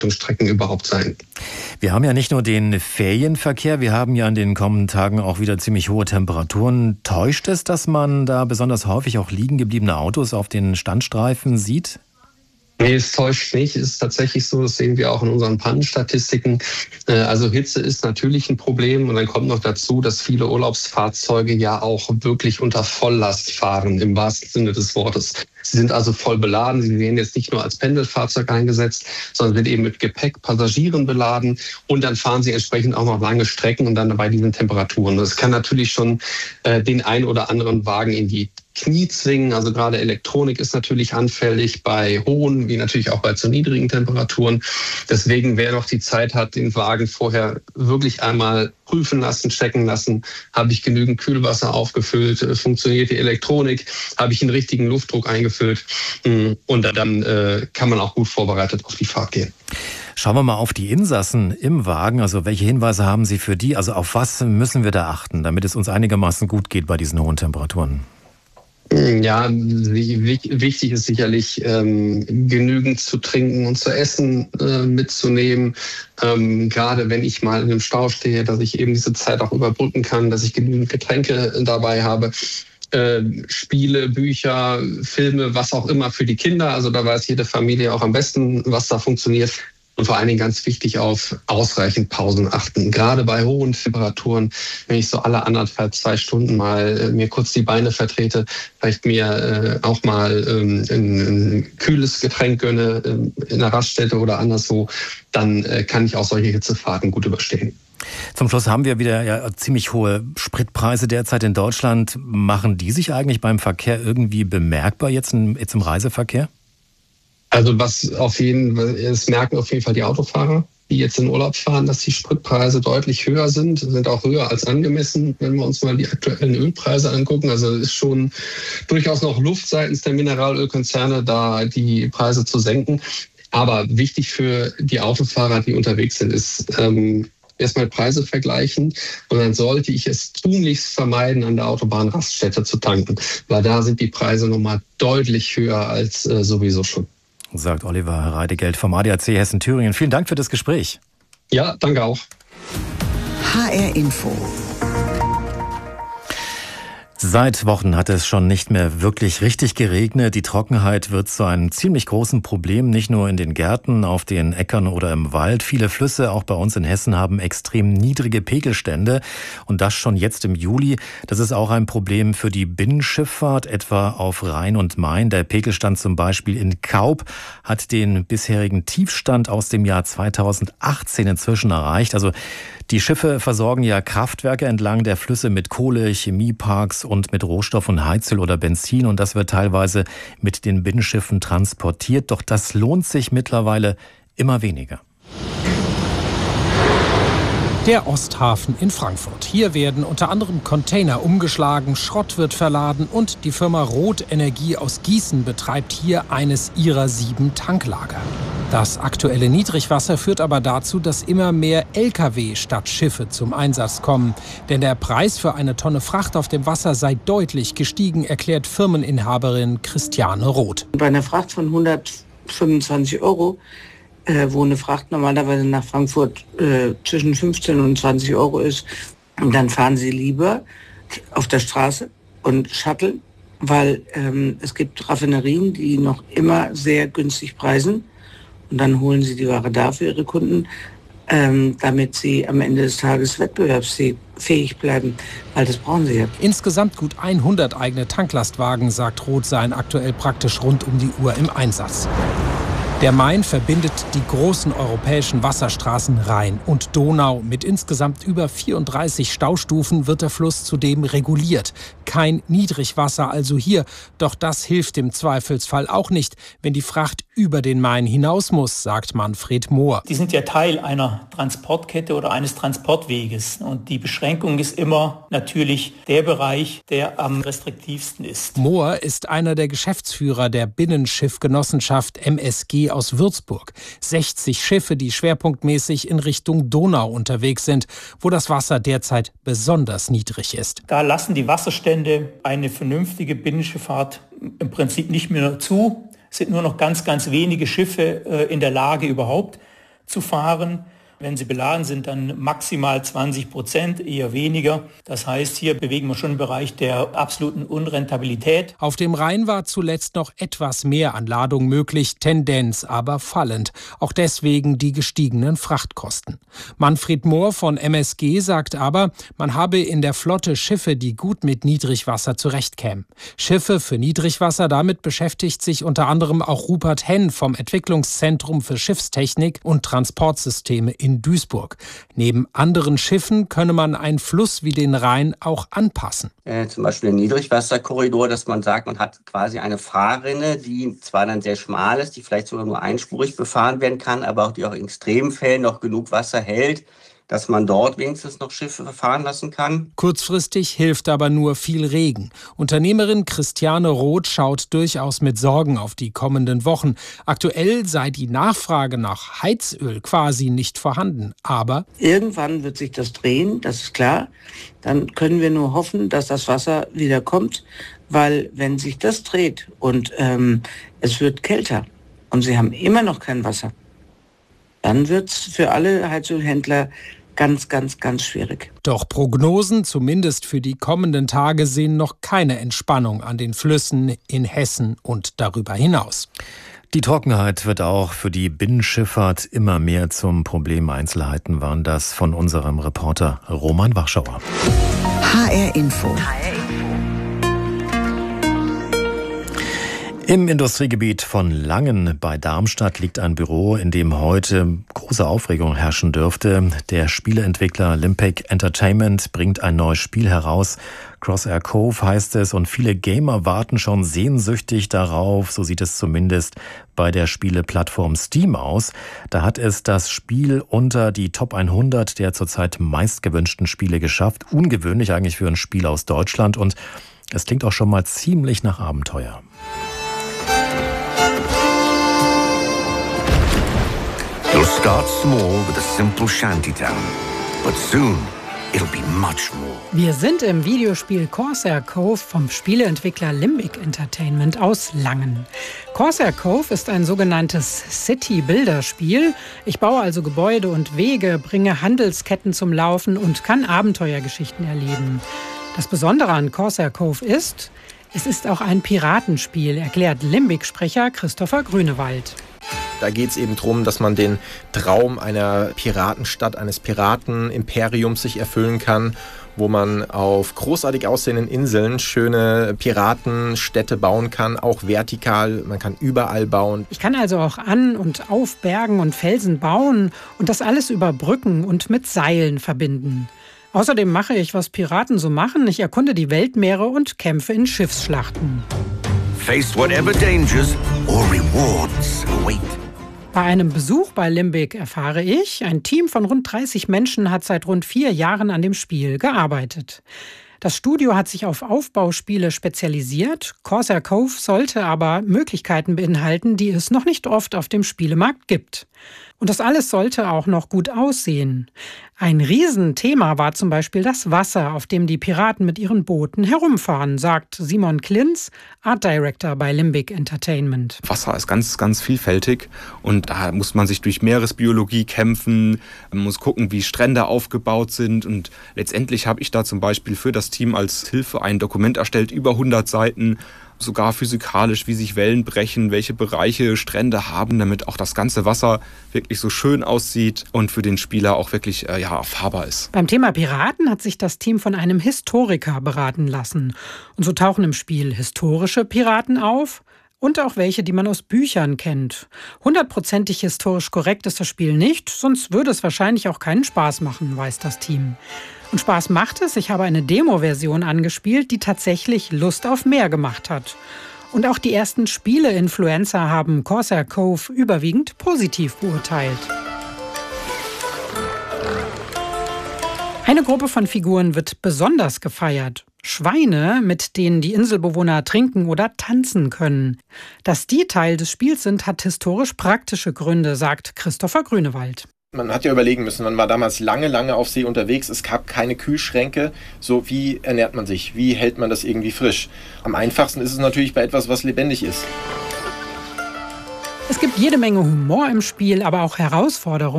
Strecken überhaupt sein. Wir haben ja nicht nur den Ferienverkehr, wir haben ja in den kommenden Tagen auch wieder ziemlich hohe Temperaturen. Täuscht es, dass man da besonders häufig auch liegen gebliebene Autos auf den Standstreifen sieht? Nee, es täuscht nicht. Es ist tatsächlich so, das sehen wir auch in unseren Pannenstatistiken. Also Hitze ist natürlich ein Problem und dann kommt noch dazu, dass viele Urlaubsfahrzeuge ja auch wirklich unter Volllast fahren, im wahrsten Sinne des Wortes. Sie sind also voll beladen. Sie werden jetzt nicht nur als Pendelfahrzeug eingesetzt, sondern sind eben mit Gepäck, Passagieren beladen und dann fahren sie entsprechend auch noch lange Strecken und dann bei diesen Temperaturen. Das kann natürlich schon den ein oder anderen Wagen in die Knie zwingen. Also gerade Elektronik ist natürlich anfällig bei hohen, wie natürlich auch bei zu niedrigen Temperaturen. Deswegen, wer noch die Zeit hat, den Wagen vorher wirklich einmal prüfen lassen, checken lassen. Habe ich genügend Kühlwasser aufgefüllt? Funktioniert die Elektronik? Habe ich den richtigen Luftdruck eingefüllt? Und dann kann man auch gut vorbereitet auf die Fahrt gehen. Schauen wir mal auf die Insassen im Wagen. Also welche Hinweise haben Sie für die? Also auf was müssen wir da achten, damit es uns einigermaßen gut geht bei diesen hohen Temperaturen? Ja, wichtig ist sicherlich, genügend zu trinken und zu essen mitzunehmen. Gerade wenn ich mal in einem Stau stehe, dass ich eben diese Zeit auch überbrücken kann, dass ich genügend Getränke dabei habe. Spiele, Bücher, Filme, was auch immer für die Kinder. Also da weiß jede Familie auch am besten, was da funktioniert. Und vor allen Dingen ganz wichtig auf ausreichend Pausen achten. Gerade bei hohen Temperaturen, wenn ich so alle 1,5, 2 Stunden mal mir kurz die Beine vertrete, vielleicht mir auch mal ein kühles Getränk gönne in einer Raststätte oder anderswo, dann kann ich auch solche Hitzefahrten gut überstehen. Zum Schluss haben wir wieder ja ziemlich hohe Spritpreise derzeit in Deutschland. Machen die sich eigentlich beim Verkehr irgendwie bemerkbar jetzt im Reiseverkehr? Also es merken auf jeden Fall die Autofahrer, die jetzt in Urlaub fahren, dass die Spritpreise deutlich höher sind auch höher als angemessen, wenn wir uns mal die aktuellen Ölpreise angucken. Also es ist schon durchaus noch Luft seitens der Mineralölkonzerne, da die Preise zu senken. Aber wichtig für die Autofahrer, die unterwegs sind, ist erstmal Preise vergleichen und dann sollte ich es tunlichst vermeiden, an der Autobahnraststätte zu tanken, weil da sind die Preise nochmal deutlich höher als sowieso schon. Sagt Oliver Reidegeld vom ADAC Hessen-Thüringen. Vielen Dank für das Gespräch. Ja, danke auch. HR Info. Seit Wochen hat es schon nicht mehr wirklich richtig geregnet. Die Trockenheit wird zu einem ziemlich großen Problem, nicht nur in den Gärten, auf den Äckern oder im Wald. Viele Flüsse, auch bei uns in Hessen, haben extrem niedrige Pegelstände und das schon jetzt im Juli. Das ist auch ein Problem für die Binnenschifffahrt, etwa auf Rhein und Main. Der Pegelstand zum Beispiel in Kaub hat den bisherigen Tiefstand aus dem Jahr 2018 inzwischen erreicht. Also die Schiffe versorgen ja Kraftwerke entlang der Flüsse mit Kohle, Chemieparks und mit Rohstoff und Heizöl oder Benzin. Und das wird teilweise mit den Binnenschiffen transportiert. Doch das lohnt sich mittlerweile immer weniger. Der Osthafen in Frankfurt. Hier werden unter anderem Container umgeschlagen, Schrott wird verladen und die Firma Roth Energie aus Gießen betreibt hier eines ihrer 7 Tanklager. Das aktuelle Niedrigwasser führt aber dazu, dass immer mehr Lkw statt Schiffe zum Einsatz kommen. Denn der Preis für eine Tonne Fracht auf dem Wasser sei deutlich gestiegen, erklärt Firmeninhaberin Christiane Roth. Bei einer Fracht von 125 €, wo eine Fracht normalerweise nach Frankfurt zwischen 15 und 20 € ist, und dann fahren sie lieber auf der Straße und shutteln, weil es gibt Raffinerien, die noch immer sehr günstig preisen. Und dann holen sie die Ware da für ihre Kunden, damit sie am Ende des Tages wettbewerbsfähig bleiben, weil das brauchen sie ja. Insgesamt gut 100 eigene Tanklastwagen, sagt Roth, seien aktuell praktisch rund um die Uhr im Einsatz. Der Main verbindet die großen europäischen Wasserstraßen Rhein und Donau. Mit insgesamt über 34 Staustufen wird der Fluss zudem reguliert. Kein Niedrigwasser also hier. Doch das hilft im Zweifelsfall auch nicht, wenn die Fracht über den Main hinaus muss, sagt Manfred Mohr. Die sind ja Teil einer Transportkette oder eines Transportweges. Und die Beschränkung ist immer natürlich der Bereich, der am restriktivsten ist. Mohr ist einer der Geschäftsführer der Binnenschiffgenossenschaft MSG aus Würzburg. 60 Schiffe, die schwerpunktmäßig in Richtung Donau unterwegs sind, wo das Wasser derzeit besonders niedrig ist. Da lassen die Wasserstände eine vernünftige Binnenschifffahrt im Prinzip nicht mehr zu. Es sind nur noch ganz wenige Schiffe in der Lage überhaupt, zu fahren. Wenn sie beladen sind, dann maximal 20%, eher weniger. Das heißt, hier bewegen wir schon im Bereich der absoluten Unrentabilität. Auf dem Rhein war zuletzt noch etwas mehr an Ladung möglich, Tendenz aber fallend. Auch deswegen die gestiegenen Frachtkosten. Manfred Mohr von MSG sagt aber, man habe in der Flotte Schiffe, die gut mit Niedrigwasser zurechtkämen. Schiffe für Niedrigwasser, damit beschäftigt sich unter anderem auch Rupert Henn vom Entwicklungszentrum für Schiffstechnik und Transportsysteme in Duisburg. Neben anderen Schiffen könne man einen Fluss wie den Rhein auch anpassen. Zum Beispiel ein Niedrigwasserkorridor, dass man sagt, man hat quasi eine Fahrrinne, die zwar dann sehr schmal ist, die vielleicht sogar nur einspurig befahren werden kann, aber auch die auch in Extremfällen noch genug Wasser hält, dass man dort wenigstens noch Schiffe fahren lassen kann. Kurzfristig hilft aber nur viel Regen. Unternehmerin Christiane Roth schaut durchaus mit Sorgen auf die kommenden Wochen. Aktuell sei die Nachfrage nach Heizöl quasi nicht vorhanden. Aber irgendwann wird sich das drehen, das ist klar. Dann können wir nur hoffen, dass das Wasser wieder kommt, weil wenn sich das dreht und es wird kälter und sie haben immer noch kein Wasser, dann wird es für alle Heizölhändler ganz, ganz, ganz schwierig. Doch Prognosen, zumindest für die kommenden Tage, sehen noch keine Entspannung an den Flüssen in Hessen und darüber hinaus. Die Trockenheit wird auch für die Binnenschifffahrt immer mehr zum Problem. Einzelheiten waren das von unserem Reporter Roman Warschauer. HR Info. Im Industriegebiet von Langen bei Darmstadt liegt ein Büro, in dem heute große Aufregung herrschen dürfte. Der Spieleentwickler Limbic Entertainment bringt ein neues Spiel heraus. Crosshair Cove heißt es, und viele Gamer warten schon sehnsüchtig darauf. So sieht es zumindest bei der Spieleplattform Steam aus. Da hat es das Spiel unter die Top 100 der zurzeit meistgewünschten Spiele geschafft. Ungewöhnlich eigentlich für ein Spiel aus Deutschland, und es klingt auch schon mal ziemlich nach Abenteuer. It'll start small with a simple shantytown, but soon it'll be much more. Wir sind im Videospiel Corsair Cove vom Spieleentwickler Limbic Entertainment aus Langen. Corsair Cove ist ein sogenanntes City-Builder-Spiel. Ich baue also Gebäude und Wege, bringe Handelsketten zum Laufen und kann Abenteuergeschichten erleben. Das Besondere an Corsair Cove ist, es ist auch ein Piratenspiel, erklärt Limbic-Sprecher Christopher Grünewald. Da geht es eben darum, dass man den Traum einer Piratenstadt, eines Piratenimperiums sich erfüllen kann, wo man auf großartig aussehenden Inseln schöne Piratenstädte bauen kann, auch vertikal, man kann überall bauen. Ich kann also auch an und auf Bergen und Felsen bauen und das alles über Brücken und mit Seilen verbinden. Außerdem mache ich, was Piraten so machen, ich erkunde die Weltmeere und kämpfe in Schiffsschlachten. Face whatever dangers or rewards await. Bei einem Besuch bei Limbic erfahre ich, ein Team von rund 30 Menschen hat seit rund 4 Jahren an dem Spiel gearbeitet. Das Studio hat sich auf Aufbauspiele spezialisiert. Corsair Cove sollte aber Möglichkeiten beinhalten, die es noch nicht oft auf dem Spielemarkt gibt. Und das alles sollte auch noch gut aussehen. Ein Riesenthema war zum Beispiel das Wasser, auf dem die Piraten mit ihren Booten herumfahren, sagt Simon Klinz, Art Director bei Limbic Entertainment. Wasser ist ganz, ganz vielfältig und da muss man sich durch Meeresbiologie kämpfen, man muss gucken, wie Strände aufgebaut sind, und letztendlich habe ich da zum Beispiel für das Team als Hilfe ein Dokument erstellt, über 100 Seiten, sogar physikalisch, wie sich Wellen brechen, welche Bereiche Strände haben, damit auch das ganze Wasser wirklich so schön aussieht und für den Spieler auch wirklich erfahrbar ist. Beim Thema Piraten hat sich das Team von einem Historiker beraten lassen. Und so tauchen im Spiel historische Piraten auf und auch welche, die man aus Büchern kennt. 100%ig historisch korrekt ist das Spiel nicht, sonst würde es wahrscheinlich auch keinen Spaß machen, weiß das Team. Und Spaß macht es. Ich habe eine Demo-Version angespielt, die tatsächlich Lust auf mehr gemacht hat. Und auch die ersten Spiele-Influencer haben Corsair Cove überwiegend positiv beurteilt. Eine Gruppe von Figuren wird besonders gefeiert. Schweine, mit denen die Inselbewohner trinken oder tanzen können. Dass die Teil des Spiels sind, hat historisch praktische Gründe, sagt Christopher Grünewald. Man hat ja überlegen müssen, man war damals lange auf See unterwegs, es gab keine Kühlschränke, so wie ernährt man sich, wie hält man das irgendwie frisch? Am einfachsten ist es natürlich bei etwas, was lebendig ist. Es gibt jede Menge Humor im Spiel, aber auch Herausforderungen.